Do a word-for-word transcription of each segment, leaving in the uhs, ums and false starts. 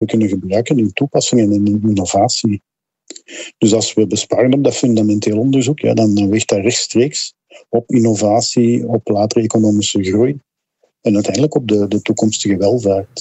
kunnen gebruiken in toepassingen en in innovatie. Dus als we besparen op dat fundamenteel onderzoek, ja, dan, dan weegt dat rechtstreeks op innovatie, op latere economische groei en uiteindelijk op de, de toekomstige welvaart.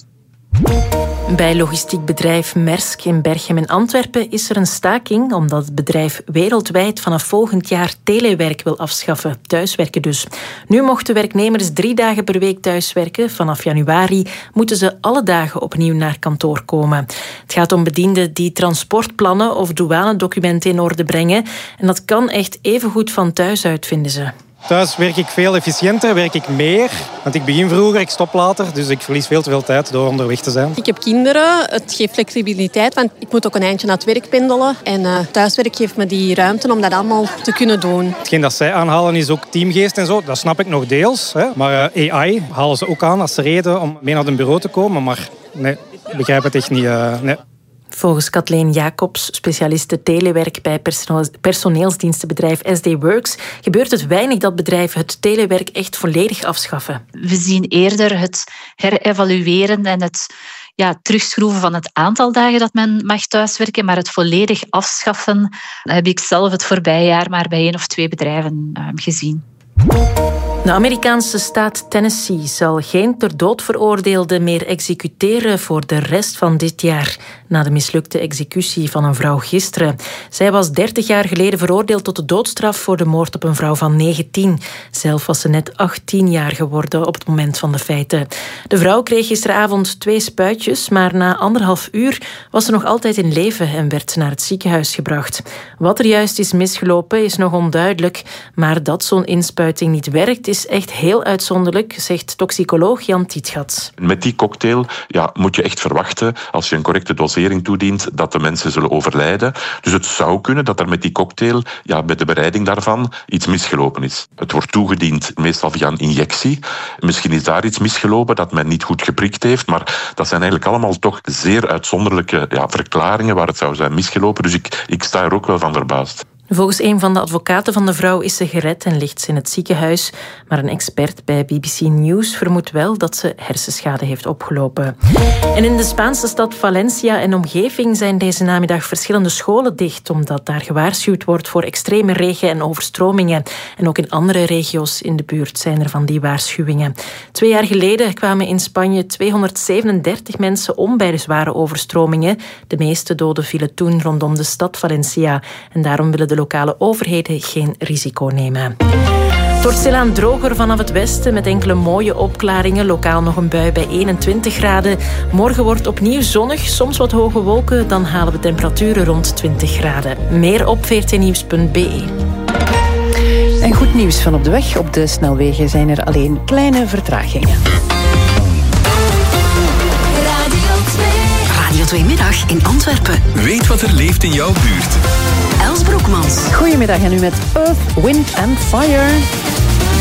Bij logistiek bedrijf Maersk in Berchem en Antwerpen is er een staking omdat het bedrijf wereldwijd vanaf volgend jaar telewerk wil afschaffen. Thuiswerken dus. Nu mochten werknemers drie dagen per week thuiswerken. Vanaf januari moeten ze alle dagen opnieuw naar kantoor komen. Het gaat om bedienden die transportplannen of douanedocumenten in orde brengen. En dat kan echt even goed van thuis uit, vinden ze. Thuis werk ik veel efficiënter, werk ik meer. Want ik begin vroeger, ik stop later. Dus ik verlies veel te veel tijd door onderweg te zijn. Ik heb kinderen. Het geeft flexibiliteit, want ik moet ook een eindje naar het werk pendelen. En uh, thuiswerk geeft me die ruimte om dat allemaal te kunnen doen. Hetgeen dat zij aanhalen is ook teamgeest en zo. Dat snap ik nog deels. Hè. Maar uh, A I halen ze ook aan als reden om mee naar het bureau te komen. Maar nee, ik begrijp het echt niet. Uh, nee. Volgens Kathleen Jacobs, specialiste telewerk bij personeelsdienstenbedrijf S D Works, gebeurt het weinig dat bedrijven het telewerk echt volledig afschaffen. We zien eerder het herevalueren en het ja, terugschroeven van het aantal dagen dat men mag thuiswerken, maar het volledig afschaffen heb ik zelf het voorbije jaar maar bij één of twee bedrijven uh, gezien. De Amerikaanse staat Tennessee zal geen ter dood veroordeelden meer executeren voor de rest van dit jaar, na de mislukte executie van een vrouw gisteren. Zij was dertig jaar geleden veroordeeld tot de doodstraf voor de moord op een vrouw van negentien. Zelf was ze net achttien jaar geworden op het moment van de feiten. De vrouw kreeg gisteravond twee spuitjes, maar na anderhalf uur was ze nog altijd in leven en werd naar het ziekenhuis gebracht. Wat er juist is misgelopen is nog onduidelijk, maar dat zo'n inspuiting niet werkt is echt heel uitzonderlijk, zegt toxicoloog Jan Tietgat. Met die cocktail ja, moet je echt verwachten, als je een correcte dosering toedient, dat de mensen zullen overlijden. Dus het zou kunnen dat er met die cocktail, ja, met de bereiding daarvan, iets misgelopen is. Het wordt toegediend, meestal via een injectie. Misschien is daar iets misgelopen dat men niet goed geprikt heeft, maar dat zijn eigenlijk allemaal toch zeer uitzonderlijke ja, verklaringen waar het zou zijn misgelopen. Dus ik, ik sta er ook wel van verbaasd. Volgens een van de advocaten van de vrouw is ze gered en ligt ze in het ziekenhuis. Maar een expert bij B B C News vermoedt wel dat ze hersenschade heeft opgelopen. En in de Spaanse stad Valencia en omgeving zijn deze namiddag verschillende scholen dicht, omdat daar gewaarschuwd wordt voor extreme regen en overstromingen. En ook in andere regio's in de buurt zijn er van die waarschuwingen. Twee jaar geleden kwamen in Spanje tweehonderdzevenendertig mensen om bij de zware overstromingen. De meeste doden vielen toen rondom de stad Valencia. En daarom willen de lokale overheden geen risico nemen. Het wordt stilaan droger vanaf het westen met enkele mooie opklaringen. Lokaal nog een bui bij eenentwintig graden. Morgen wordt opnieuw zonnig, soms wat hoge wolken. Dan halen we temperaturen rond twintig graden. Meer op v r t nieuws punt b e. En goed nieuws van op de weg. Op de snelwegen zijn er alleen kleine vertragingen. Radio twee Middag in Antwerpen. Weet wat er leeft in jouw buurt. Els Broekmans. Goedemiddag en nu met Earth, Wind and Fire.